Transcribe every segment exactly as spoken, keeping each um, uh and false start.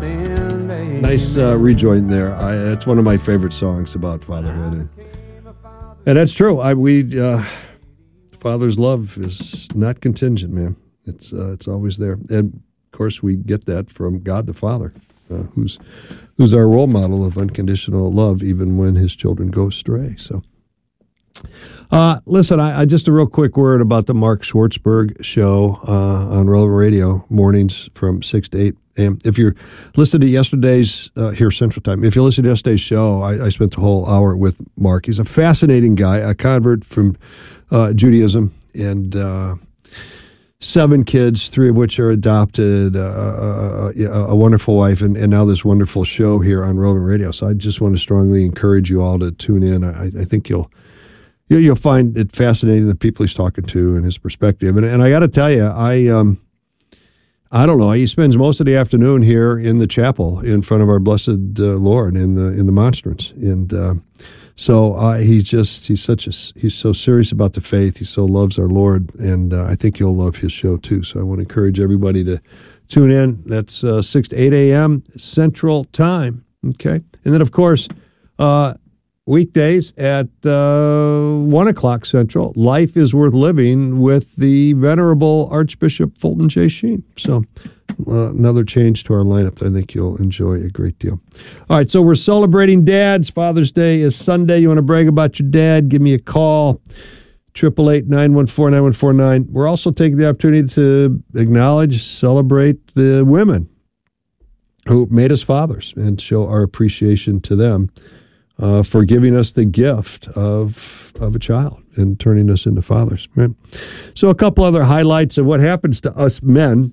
Nice uh, rejoin there. I, it's one of my favorite songs about fatherhood, and, and that's true. I we uh, father's love is not contingent, man. It's uh, it's always there, and of course we get that from God the Father, uh, who's who's our role model of unconditional love, even when His children go astray. So. Uh, listen, I, I just a real quick word about the Mark Schwartzberg show uh, on Relevant Radio, mornings from six to eight a.m. If you're listening to yesterday's, uh, here Central Time, if you listen to yesterday's show, I, I spent the whole hour with Mark. He's a fascinating guy, a convert from uh, Judaism, and uh, seven kids, three of which are adopted, uh, a, a, a wonderful wife, and, and now this wonderful show here on Relevant Radio. So I just want to strongly encourage you all to tune in. I, I think you'll You'll find it fascinating, the people he's talking to and his perspective. And, and I got to tell you, I um, I don't know. He spends most of the afternoon here in the chapel in front of our blessed uh, Lord in the in the monstrance. And uh, so uh, he's just he's such a he's so serious about the faith. He so loves our Lord, and uh, I think you'll love his show too. So I want to encourage everybody to tune in. That's uh, six to eight a.m. Central Time. Okay, and then of course. Uh, Weekdays at uh, one o'clock Central, Life is Worth Living with the Venerable Archbishop Fulton J. Sheen. So uh, another change to our lineup that I think you'll enjoy a great deal. All right, so we're celebrating dads. Father's Day is Sunday. You want to brag about your dad, give me a call, eight eight eight, nine one four, nine one four nine. We're also taking the opportunity to acknowledge, celebrate the women who made us fathers and show our appreciation to them. Uh, for giving us the gift of of a child and turning us into fathers. Right? So a couple other highlights of what happens to us men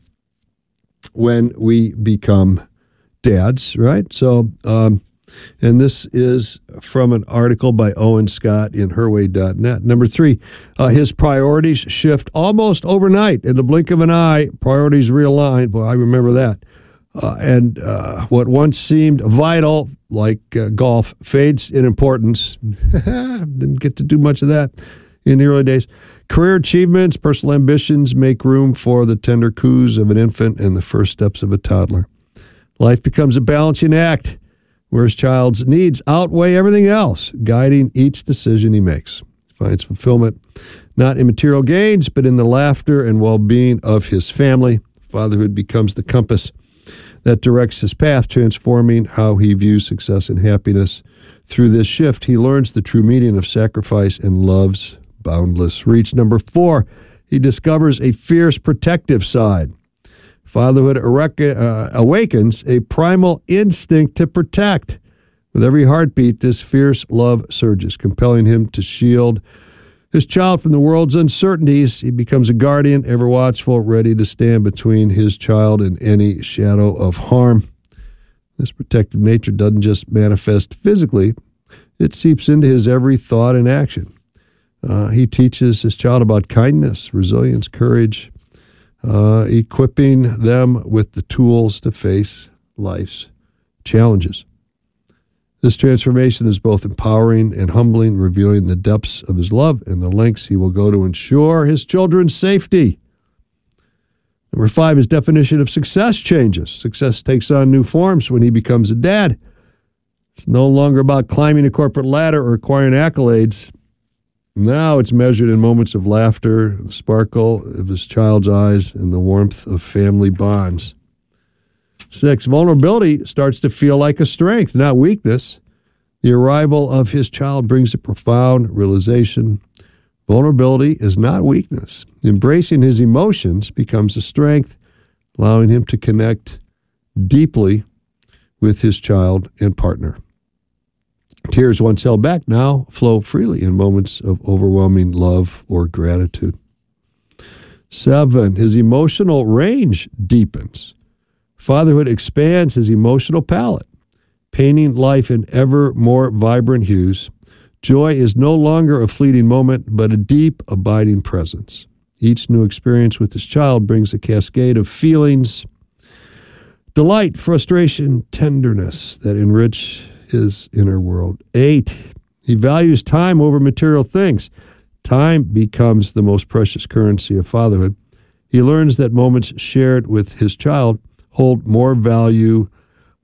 when we become dads, right? So, um, and this is from an article by Owen Scott in her way dot net. Number three, uh, his priorities shift almost overnight. In the blink of an eye, priorities realign. Well, I remember that. Uh, and uh, what once seemed vital, like uh, golf, fades in importance. Didn't get to do much of that in the early days. Career achievements, personal ambitions make room for the tender coos of an infant and the first steps of a toddler. Life becomes a balancing act where his child's needs outweigh everything else, guiding each decision he makes. He finds fulfillment not in material gains, but in the laughter and well-being of his family. Fatherhood becomes the compass that directs his path, transforming how he views success and happiness. Through this shift, he learns the true meaning of sacrifice and love's boundless reach. Number four, he discovers a fierce protective side. Fatherhood erec- uh, awakens a primal instinct to protect. With every heartbeat, this fierce love surges, compelling him to shield his child from the world's uncertainties. He becomes a guardian, ever watchful, ready to stand between his child and any shadow of harm. This protective nature doesn't just manifest physically, it seeps into his every thought and action. Uh, he teaches his child about kindness, resilience, courage, uh, equipping them with the tools to face life's challenges. This transformation is both empowering and humbling, revealing the depths of his love and the lengths he will go to ensure his children's safety. Number five, his definition of success changes. Success takes on new forms when he becomes a dad. It's no longer about climbing a corporate ladder or acquiring accolades. Now it's measured in moments of laughter, the sparkle of his child's eyes, and the warmth of family bonds. Six, vulnerability starts to feel like a strength, not weakness. The arrival of his child brings a profound realization. Vulnerability is not weakness. Embracing his emotions becomes a strength, allowing him to connect deeply with his child and partner. Tears once held back now flow freely in moments of overwhelming love or gratitude. Seven, his emotional range deepens. Fatherhood expands his emotional palette, painting life in ever more vibrant hues. Joy is no longer a fleeting moment, but a deep, abiding presence. Each new experience with his child brings a cascade of feelings, delight, frustration, tenderness that enrich his inner world. Eight, he values time over material things. Time becomes the most precious currency of fatherhood. He learns that moments shared with his child hold more value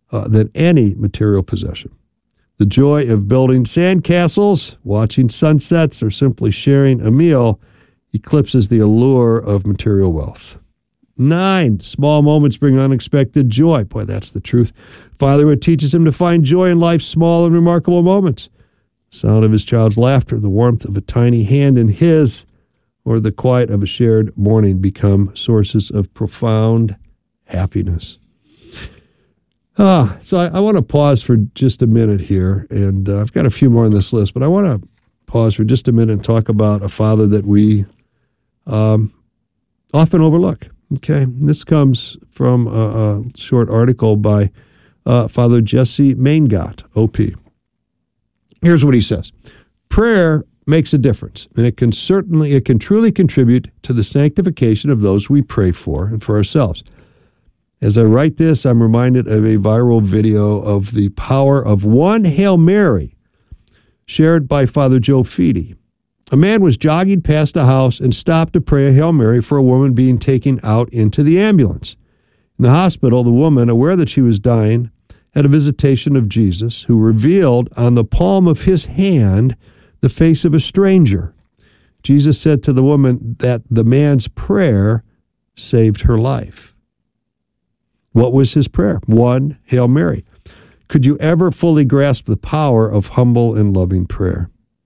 uh, than any material possession. The joy of building sandcastles, watching sunsets, or simply sharing a meal eclipses the allure of material wealth. Nine, small moments bring unexpected joy. Boy, that's the truth. Fatherhood teaches him to find joy in life's small and remarkable moments. The sound of his child's laughter, the warmth of a tiny hand in his, or the quiet of a shared morning become sources of profound happiness. Ah, so I, I want to pause for just a minute here, and uh, I've got a few more on this list, but I want to pause for just a minute and talk about a father that we um, often overlook. Okay, this comes from a, a short article by uh, Father Jesse Maingott, O P. Here's what he says. Prayer makes a difference, and it can certainly, it can truly contribute to the sanctification of those we pray for and for ourselves. As I write this, I'm reminded of a viral video of the power of one Hail Mary shared by Father Joe Feeney. A man was jogging past a house and stopped to pray a Hail Mary for a woman being taken out into the ambulance. In the hospital, the woman, aware that she was dying, had a visitation of Jesus, who revealed on the palm of his hand the face of a stranger. Jesus said to the woman that the man's prayer saved her life. What was his prayer? One Hail Mary. Could you ever fully grasp the power of humble and loving prayer?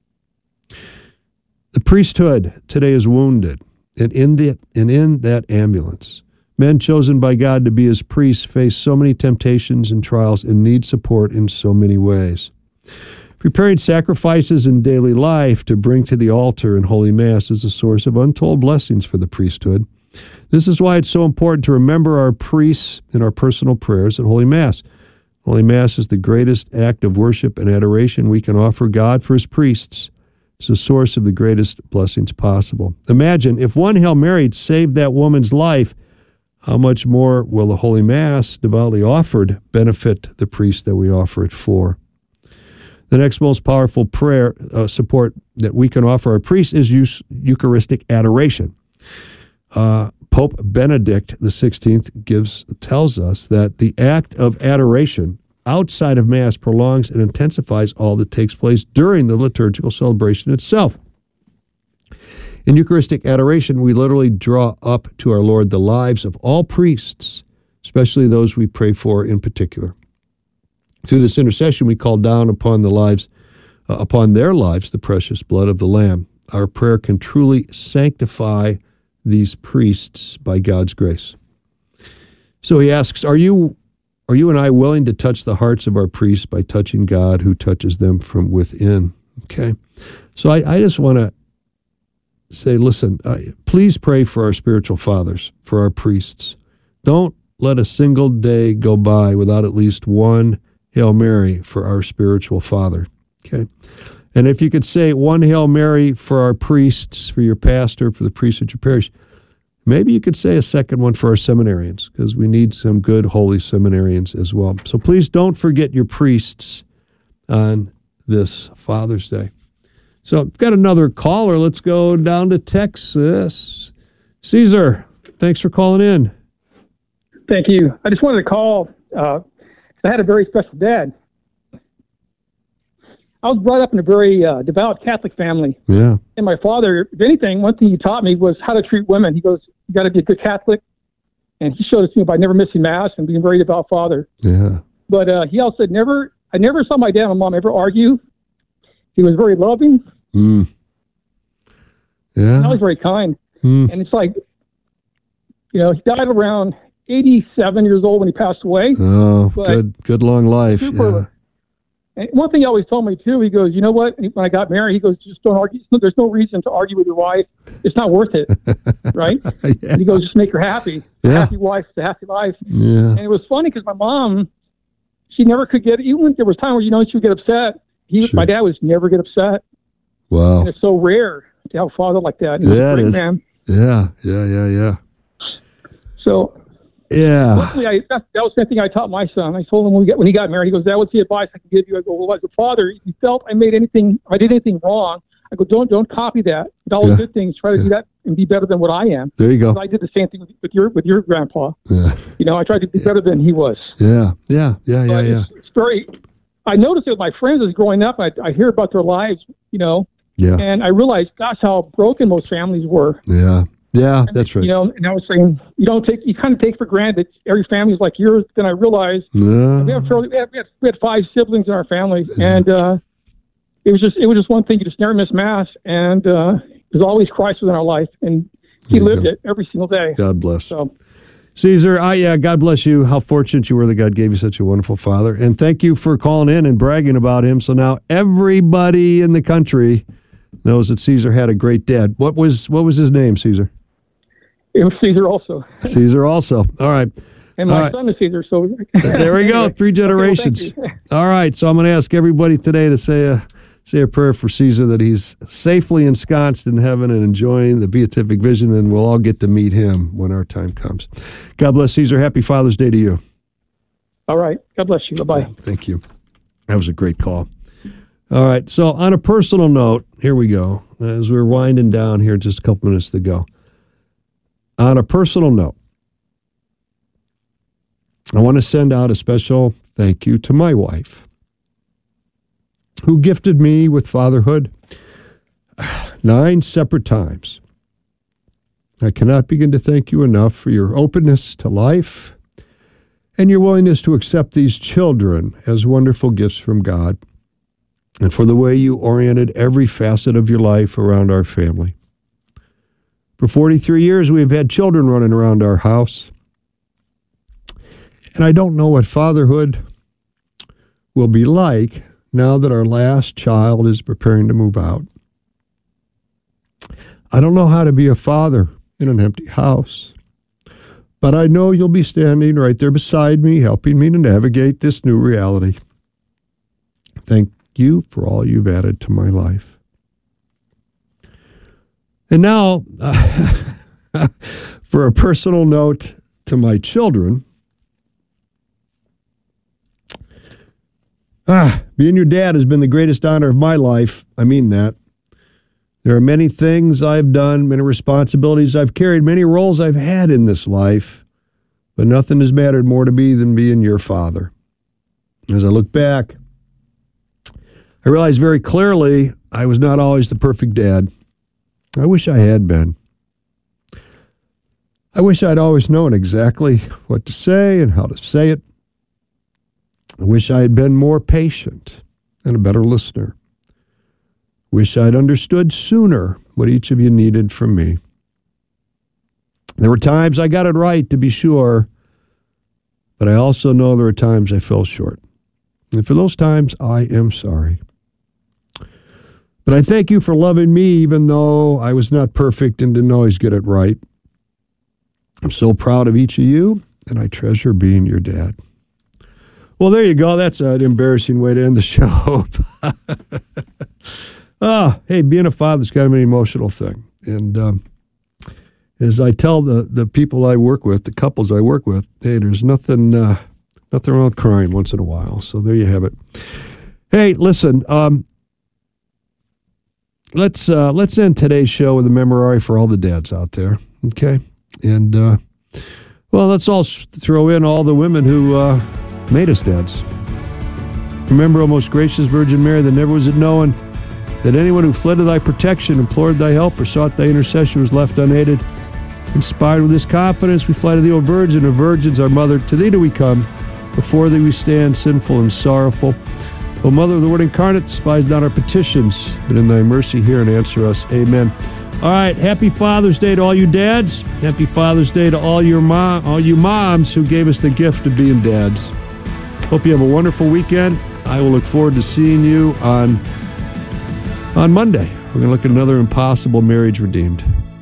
The priesthood today is wounded, and in that, and in that ambulance, men chosen by God to be his priests face so many temptations and trials and need support in so many ways. Preparing sacrifices in daily life to bring to the altar in Holy Mass is a source of untold blessings for the priesthood. This is why it's so important to remember our priests in our personal prayers at Holy Mass. Holy Mass is the greatest act of worship and adoration we can offer God for his priests. It's the source of the greatest blessings possible. Imagine if one Hail Mary saved that woman's life, how much more will the Holy Mass, devoutly offered, benefit the priest that we offer it for? The next most powerful prayer uh, support that we can offer our priests is Eucharistic adoration. Uh, Pope Benedict the sixteenth gives tells us that the act of adoration outside of Mass prolongs and intensifies all that takes place during the liturgical celebration itself. In Eucharistic adoration, we literally draw up to our Lord the lives of all priests, especially those we pray for in particular. Through this intercession, we call down upon the lives, uh, upon their lives, the precious blood of the Lamb. Our prayer can truly sanctify these priests by God's grace. So he asks, are you Are you and I willing to touch the hearts of our priests by touching God who touches them from within? Okay. So I, I just want to say, listen, uh, please pray for our spiritual fathers, for our priests. Don't let a single day go by without at least one Hail Mary for our spiritual father. Okay. And if you could say one Hail Mary for our priests, for your pastor, for the priest at your parish, maybe you could say a second one for our seminarians, because we need some good, holy seminarians as well. So please don't forget your priests on this Father's Day. So I've got another caller. Let's go down to Texas. Caesar, thanks for calling in. Thank you. I just wanted to call. Uh, I had a very special dad. I was brought up in a very uh, devout Catholic family. Yeah. And my father, if anything, one thing he taught me was how to treat women. He goes, you got to be a good Catholic. And he showed it to me by never missing Mass and being a very devout father. Yeah. But uh, he also said, never, I never saw my dad and my mom ever argue. He was very loving. Mm. Yeah. And I was very kind. Mm. And it's like, you know, he died around eighty-seven years old when he passed away. Oh, good, good long life. Super. Yeah. And one thing he always told me too, he goes, you know what? When I got married, he goes, just don't argue. There's no reason to argue with your wife. It's not worth it, right? Yeah. And he goes, just make her happy. Yeah. A happy wife is a happy life. Yeah. And it was funny because my mom, she never could get, even when there was time where, you know, she would get upset. He, sure. My dad was never get upset. Wow. And it's so rare to have a father like that. He yeah, it is. Man. Yeah, yeah, yeah, yeah. So, yeah. Luckily, I, that, that was the thing I taught my son. I told him when, we got, when he got married, he goes, that was the advice I can give you. I go, well, as a father, if you felt I made anything, I did anything wrong, I go, don't don't copy that. With all Yeah. the good things, try to Yeah. do that and be better than what I am. There you go. I did the same thing with, with your with your grandpa. Yeah. You know, I tried to be better than he was. Yeah. Yeah. Yeah. Yeah. But Yeah. It's, it's very. I noticed it with my friends as growing up. I, I hear about their lives, you know, Yeah. and I realized, gosh, how broken most families were. Yeah. Yeah. That's right. You know, and I was saying, you don't take, you kind of take for granted every family is like yours. Then I realized No. we have fairly, we had, we had, we had five siblings in our family, and uh, it was just it was just one thing. You just never miss mass, and uh, there's always Christ within our life, and He There you lived go. it every single day. God bless. So, Caesar, I, yeah, God bless you. How fortunate you were that God gave you such a wonderful father. And thank you for calling in and bragging about him. So now everybody in the country knows that Caesar had a great dad. What was what was his name, Caesar? it was Caesar also, Caesar also. All right. and my All right. son is Caesar. So There we go. Anyway. Three Okay, well, generations. thank you. All right. So I'm going to ask everybody today to say a say a prayer for Caesar that he's safely ensconced in heaven and enjoying the beatific vision, and we'll all get to meet him when our time comes. God bless, Caesar. Happy Father's Day to you. All right. God bless you. Bye bye. Thank you. That was a great call. All right. So on a personal note, here we go. As we're winding down here, just a couple minutes to go. On a personal note, I want to send out a special thank you to my wife, who gifted me with fatherhood nine separate times. I cannot begin to thank you enough for your openness to life and your willingness to accept these children as wonderful gifts from God, and for the way you oriented every facet of your life around our family. For forty-three years, we've had children running around our house, and I don't know what fatherhood will be like now that our last child is preparing to move out. I don't know how to be a father in an empty house, but I know you'll be standing right there beside me, helping me to navigate this new reality. Thank you for all you've added to my life. And now, uh, for a personal note to my children, ah, being your dad has been the greatest honor of my life. I mean that. There are many things I've done, many responsibilities I've carried, many roles I've had in this life, but nothing has mattered more to me than being your father. As I look back, I realize very clearly I was not always the perfect dad. I wish I had been. I wish I'd always known exactly what to say and how to say it. I wish I had been more patient and a better listener. Wish I'd understood sooner what each of you needed from me. There were times I got it right, to be sure, but I also know there were times I fell short. And for those times, I am sorry. But I thank you for loving me, even though I was not perfect and didn't always get it right. I'm so proud of each of you, and I treasure being your dad. Well, there you go. That's an embarrassing way to end the show. Ah, hey, being a father's kind of an emotional thing. And um, as I tell the, the people I work with, the couples I work with, hey, there's nothing, uh, nothing wrong with crying once in a while. So there you have it. Hey, listen, um, let's uh, let's end today's show with a memorare for all the dads out there, okay? And, uh, well, let's all throw in all the women who uh, made us dads. Remember, O most gracious Virgin Mary, that never was it known that anyone who fled to thy protection, implored thy help, or sought thy intercession was left unaided. Inspired with this confidence, we fly to thee, O Virgin of Virgins, our Mother. To thee do we come. Before thee we stand, sinful and sorrowful. O Mother of the Word incarnate, despise not our petitions, but in thy mercy hear and answer us. Amen. All right, happy Father's Day to all you dads. Happy Father's Day to all your mom, all you moms who gave us the gift of being dads. Hope you have a wonderful weekend. I will look forward to seeing you on, on Monday. We're going to look at another Impossible Marriage Redeemed.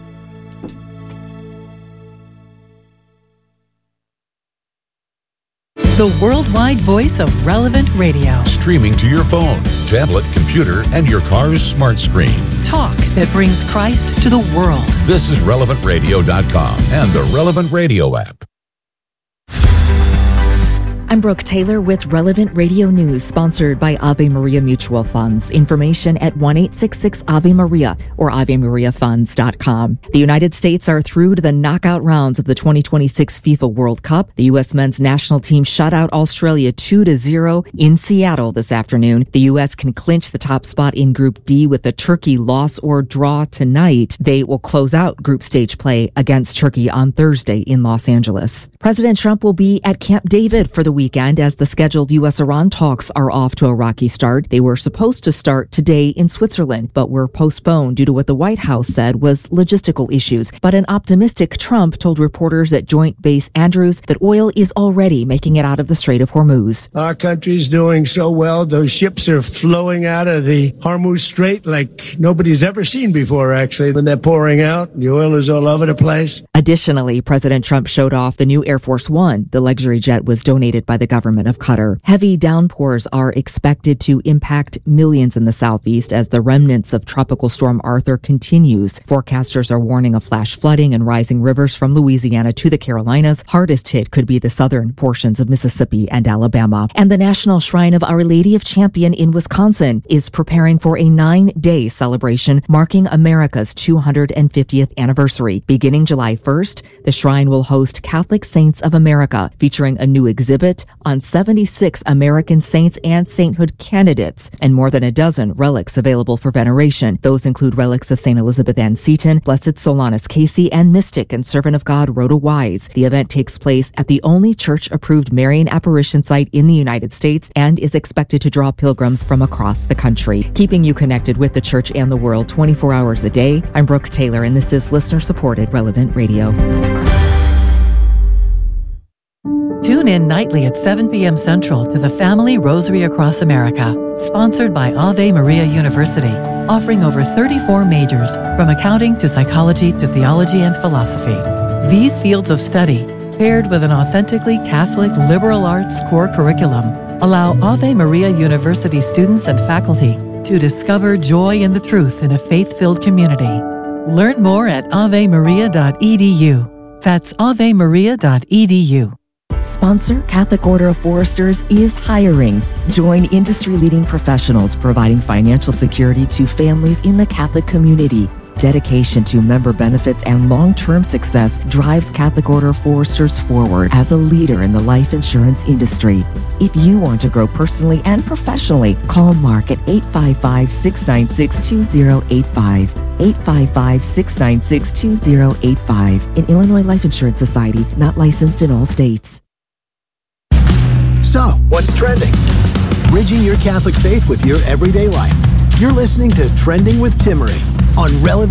The worldwide voice of Relevant Radio. Streaming to your phone, tablet, computer, and your car's smart screen. Talk that brings Christ to the world. This is relevant radio dot com and the Relevant Radio app. I'm Brooke Taylor with Relevant Radio News, sponsored by Ave Maria Mutual Funds. Information at one eight six six Ave Maria or ave maria funds dot com. The United States are through to the knockout rounds of the twenty twenty-six FIFA World Cup. The U S men's national team shut out Australia two to zero in Seattle this afternoon. The U S can clinch the top spot in Group D with a Turkey loss or draw tonight. They will close out group stage play against Turkey on Thursday in Los Angeles. President Trump will be at Camp David for the weekend as the scheduled U S Iran talks are off to a rocky start. They were supposed to start today in Switzerland, but were postponed due to what the White House said was logistical issues. But an optimistic Trump told reporters at Joint Base Andrews that oil is already making it out of the Strait of Hormuz. Our country's doing so well. Those ships are flowing out of the Hormuz Strait like nobody's ever seen before, actually. When they're pouring out, the oil is all over the place. Additionally, President Trump showed off the new Air Force One. The luxury jet was donated by the government of Qatar. Heavy downpours are expected to impact millions in the southeast as the remnants of Tropical Storm Arthur continues. Forecasters are warning of flash flooding and rising rivers from Louisiana to the Carolinas. Hardest hit could be the southern portions of Mississippi and Alabama. And the National Shrine of Our Lady of Champion in Wisconsin is preparing for a nine-day celebration marking America's two hundred fiftieth anniversary. Beginning July first, the shrine will host Catholic Saints of America, featuring a new exhibit on seventy-six American saints and sainthood candidates, and more than a dozen relics available for veneration. Those include relics of Saint Elizabeth Ann Seton, Blessed Solanus Casey, and mystic and servant of God Rhoda Wise. The event takes place at the only church-approved Marian apparition site in the United States and is expected to draw pilgrims from across the country. Keeping you connected with the church and the world twenty-four hours a day, I'm Brooke Taylor, and this is listener-supported Relevant Radio. Tune in nightly at seven p.m. Central to the Family Rosary Across America, sponsored by Ave Maria University, offering over thirty-four majors, from accounting to psychology to theology and philosophy. These fields of study, paired with an authentically Catholic liberal arts core curriculum, allow Ave Maria University students and faculty to discover joy in the truth in a faith-filled community. Learn more at ave maria dot e d u. That's ave maria dot e d u. Sponsor Catholic Order of Foresters is hiring. Join industry-leading professionals providing financial security to families in the Catholic community. Dedication to member benefits and long-term success drives Catholic Order of Foresters forward as a leader in the life insurance industry. If you want to grow personally and professionally, call Mark at eight five five, six nine six, two zero eight five. eight five five, six nine six, two zero eight five. An Illinois Life Insurance Society, not licensed in all states. So, what's trending? Bridging your Catholic faith with your everyday life. You're listening to Trending with Timmerie on Relevant